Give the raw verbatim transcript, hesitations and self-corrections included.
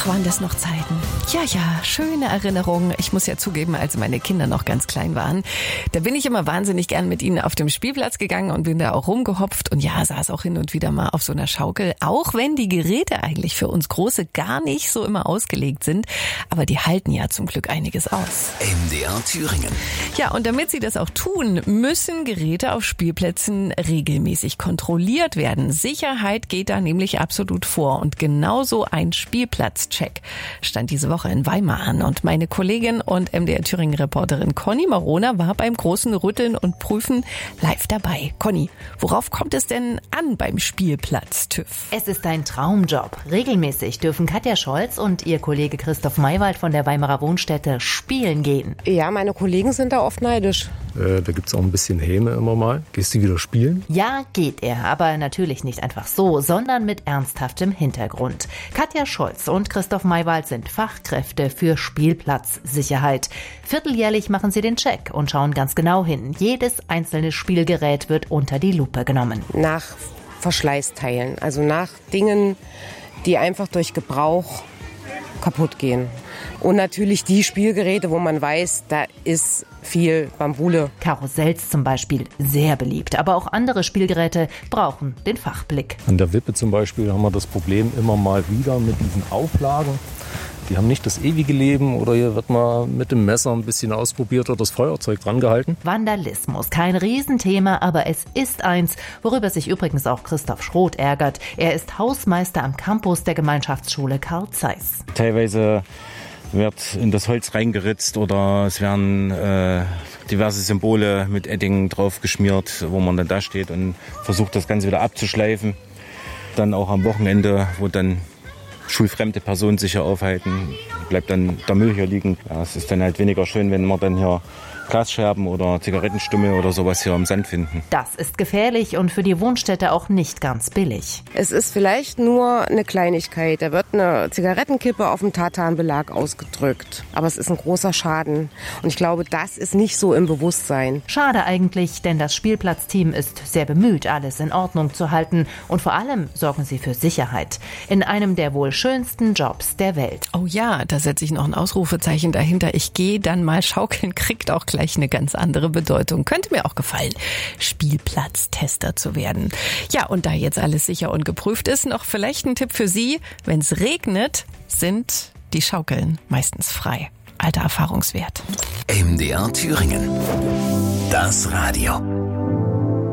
Ach, waren das noch Zeiten. Ja, ja, schöne Erinnerungen. Ich muss ja zugeben, als meine Kinder noch ganz klein waren, da bin ich immer wahnsinnig gern mit ihnen auf dem Spielplatz gegangen und bin da auch rumgehopft und ja, saß auch hin und wieder mal auf so einer Schaukel, auch wenn die Geräte eigentlich für uns Große gar nicht so immer ausgelegt sind, aber die halten ja zum Glück einiges aus. M D R Thüringen. Ja, und damit sie das auch tun, müssen Geräte auf Spielplätzen regelmäßig kontrolliert werden. Sicherheit geht da nämlich absolut vor und genauso ein Spielplatzcheck stand diese Woche in Weimar an und meine Kollegin und M D R Thüringen-Reporterin Conny Marona war beim großen Rütteln und Prüfen live dabei. Conny, worauf kommt es denn an beim Spielplatz-TÜV? Es ist ein Traumjob. Regelmäßig dürfen Katja Scholz und ihr Kollege Christoph Maywald von der Weimarer Wohnstätte spielen gehen. Ja, meine Kollegen sind da oft neidisch. Äh, da gibt's auch ein bisschen Häme immer mal. Gehst du wieder spielen? Ja, geht er, aber natürlich nicht einfach so, sondern mit ernsthaftem Hintergrund. Katja Scholz und Christoph Maywald sind Fachkräfte für Spielplatzsicherheit. Vierteljährlich machen sie den Check und schauen ganz genau hin. Jedes einzelne Spielgerät wird unter die Lupe genommen. Nach Verschleißteilen, also nach Dingen, die einfach durch Gebrauch kaputt gehen. Und natürlich die Spielgeräte, wo man weiß, da ist viel Bambule. Karussells zum Beispiel, sehr beliebt. Aber auch andere Spielgeräte brauchen den Fachblick. An der Wippe zum Beispiel haben wir das Problem immer mal wieder mit diesen Auflagen. Die haben nicht das ewige Leben oder hier wird mal mit dem Messer ein bisschen ausprobiert oder das Feuerzeug dran gehalten. Vandalismus, kein Riesenthema, aber es ist eins, worüber sich übrigens auch Christoph Schroth ärgert. Er ist Hausmeister am Campus der Gemeinschaftsschule Karl Zeiss. Teilweise wird in das Holz reingeritzt oder es werden äh, diverse Symbole mit Edding drauf geschmiert, wo man dann da steht und versucht, das Ganze wieder abzuschleifen. Dann auch am Wochenende, wo dann schulfremde Personen sich hier aufhalten, bleibt dann der Müll hier liegen. Ja, es ist dann halt weniger schön, wenn man dann hier Glasscherben oder Zigarettenstummel oder sowas hier im Sand finden. Das ist gefährlich und für die Wohnstätte auch nicht ganz billig. Es ist vielleicht nur eine Kleinigkeit. Da wird eine Zigarettenkippe auf dem Tartanbelag ausgedrückt. Aber es ist ein großer Schaden. Und ich glaube, das ist nicht so im Bewusstsein. Schade eigentlich, denn das Spielplatzteam ist sehr bemüht, alles in Ordnung zu halten. Und vor allem sorgen sie für Sicherheit. In einem der wohl schönsten Jobs der Welt. Oh ja, da setze ich noch ein Ausrufezeichen dahinter. Ich gehe dann mal schaukeln, kriegt auch gleich eine ganz andere Bedeutung. Könnte mir auch gefallen, Spielplatztester zu werden. Ja, und da jetzt alles sicher und geprüft ist, noch vielleicht ein Tipp für Sie. Wenn es regnet, sind die Schaukeln meistens frei. Alter Erfahrungswert. M D R Thüringen. Das Radio.